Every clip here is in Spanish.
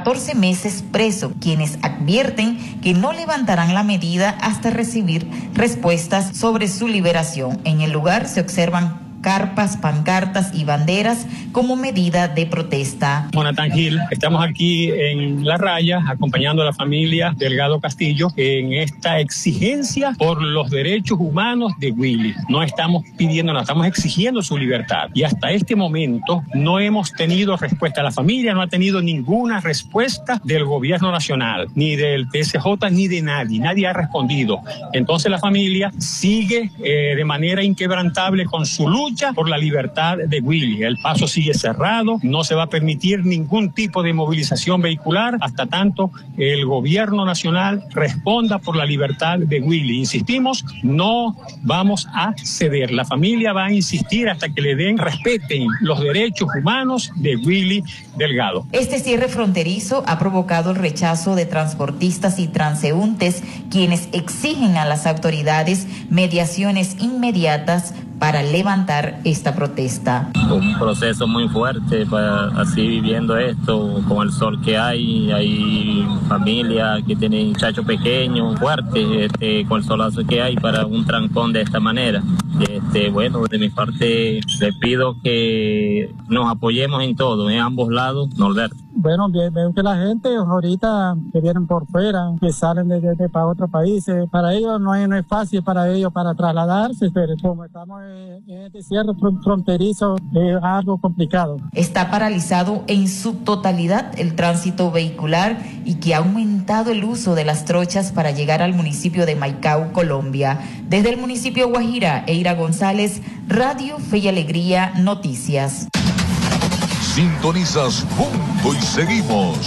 14 meses preso, quienes advierten que no levantarán la medida hasta recibir respuestas sobre su liberación. En el lugar se observan carpas, pancartas y banderas como medida de protesta. Jonathan Gil, estamos aquí en La Raya acompañando a la familia Delgado Castillo en esta exigencia por los derechos humanos de Willy. No estamos pidiendo nada, estamos exigiendo su libertad y hasta este momento no hemos tenido respuesta. La familia no ha tenido ninguna respuesta del gobierno nacional, ni del TSJ, ni de nadie. Nadie ha respondido. Entonces la familia sigue de manera inquebrantable con su lucha por la libertad de Willy. El paso sigue cerrado, no se va a permitir ningún tipo de movilización vehicular hasta tanto el gobierno nacional responda por la libertad de Willy. Insistimos, no vamos a ceder. La familia va a insistir hasta que respeten los derechos humanos de Willy Delgado. Este cierre fronterizo ha provocado el rechazo de transportistas y transeúntes, quienes exigen a las autoridades mediaciones inmediatas para levantar esta protesta. Un proceso muy fuerte, así viviendo esto, con el sol que hay familia que tiene muchachos pequeños, fuertes, con el solazo que hay para un trancón de esta manera. Bueno, de mi parte le pido que nos apoyemos en todo, en ambos lados, Norberto. Bueno, veo que la gente ahorita que vienen por fuera, que salen de para otros países, para ellos no es fácil para ellos para trasladarse, pero como estamos en este cierre fronterizo es algo complicado. Está paralizado en su totalidad el tránsito vehicular y que ha aumentado el uso de las trochas para llegar al municipio de Maicao, Colombia. Desde el municipio Guajira, Eira González, Radio Fe y Alegría, Noticias. Sintonizas Punto y Seguimos.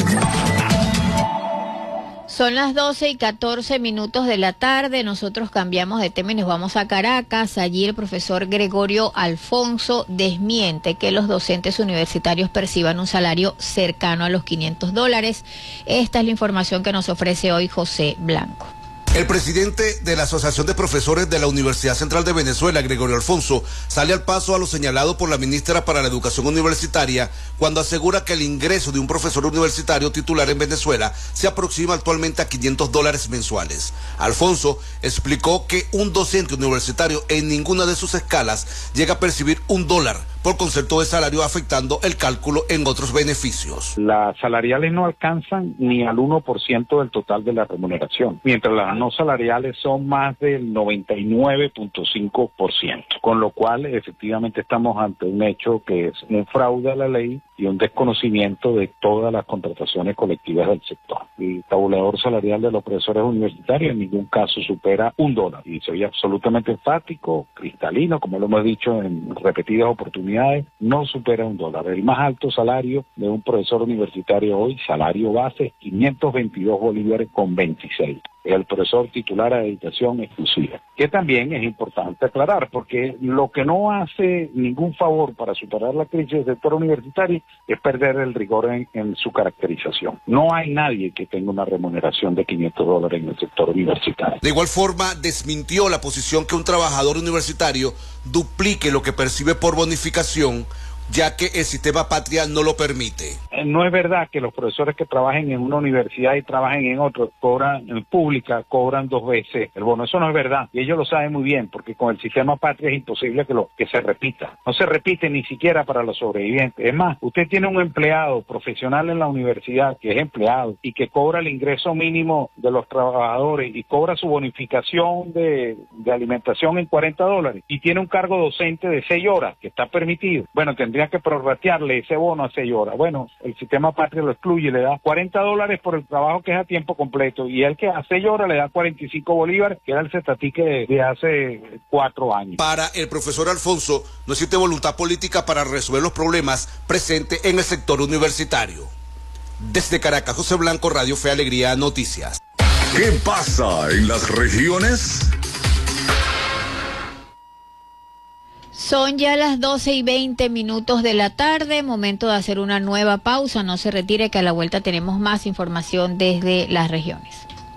Son las 12:14 de la tarde. Nosotros cambiamos de tema y nos vamos a Caracas. Allí el profesor Gregorio Alfonso desmiente que los docentes universitarios perciban un salario cercano a los $500. Esta es la información que nos ofrece hoy José Blanco. El presidente de la Asociación de Profesores de la Universidad Central de Venezuela, Gregorio Alfonso, sale al paso a lo señalado por la ministra para la Educación Universitaria cuando asegura que el ingreso de un profesor universitario titular en Venezuela se aproxima actualmente a $500 mensuales. Alfonso explicó que un docente universitario en ninguna de sus escalas llega a percibir $1 por concepto de salario, afectando el cálculo en otros beneficios. Las salariales no alcanzan ni al 1% del total de la remuneración, mientras las no salariales son más del 99.5%, con lo cual efectivamente estamos ante un hecho que es un fraude a la ley y un desconocimiento de todas las contrataciones colectivas del sector. El tabulador salarial de los profesores universitarios en ningún caso supera $1, y soy absolutamente enfático, cristalino, como lo hemos dicho en repetidas oportunidades, no supera $1. El más alto salario de un profesor universitario hoy, salario base, es 522 bolívares con 26. El profesor titular a dedicación exclusiva, que también es importante aclarar, porque lo que no hace ningún favor para superar la crisis del sector universitario es perder el rigor en su caracterización. No hay nadie que tenga una remuneración de $500 en el sector universitario. De igual forma, desmintió la posición que un trabajador universitario duplique lo que percibe por bonificación, ya que el sistema patria no lo permite. No es verdad que los profesores que trabajen en una universidad y trabajen en otra, cobran en pública, cobran 2 veces el bono. Eso no es verdad, y ellos lo saben muy bien, porque con el sistema patria es imposible que se repita. No se repite ni siquiera para los sobrevivientes. Es más, usted tiene un empleado profesional en la universidad que es empleado y que cobra el ingreso mínimo de los trabajadores y cobra su bonificación de alimentación en $40 y tiene un cargo docente de 6 horas, que está permitido. Bueno, tendría que prorratearle ese bono a 6 horas. Bueno, el sistema patria lo excluye, le da $40 por el trabajo que es a tiempo completo, y el que a 6 horas le da 45 bolívares, que era el cestatique de hace 4 años. Para el profesor Alfonso, no existe voluntad política para resolver los problemas presentes en el sector universitario. Desde Caracas, José Blanco, Radio Fe Alegría, Noticias. ¿Qué pasa en las regiones? Son ya las 12:20 de la tarde, momento de hacer una nueva pausa. No se retire, que a la vuelta tenemos más información desde las regiones.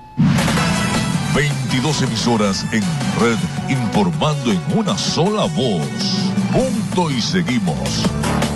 22 emisoras en red, informando en una sola voz. Punto y seguimos.